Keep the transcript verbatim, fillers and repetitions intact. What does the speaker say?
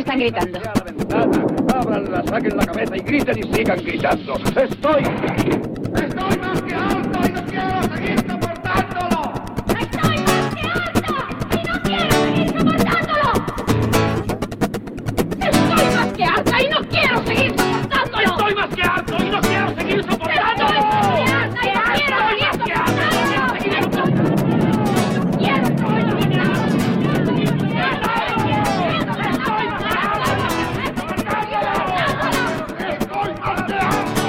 están gritando. A la ventana, ábranla, saquen la cabeza y griten y sigan gritando. ¡Estoy! ¡Estoy más que alto y no quiero seguir soportándolo! ¡Estoy más que alto y no quiero seguir soportándolo! ¡Estoy más que alta y no quiero seguir soportándolo!